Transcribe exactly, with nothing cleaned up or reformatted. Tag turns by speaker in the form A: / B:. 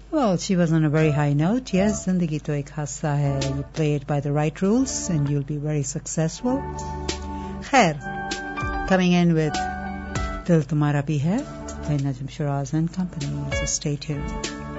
A: Well, she was on a very high note. Yes, Zindagi to ek hassa hai. You play it by the right rules and you'll be very successful. Khair, coming in with Dil Tumhara Bhi Hai by Najm Shiraz and Company. So stay tuned.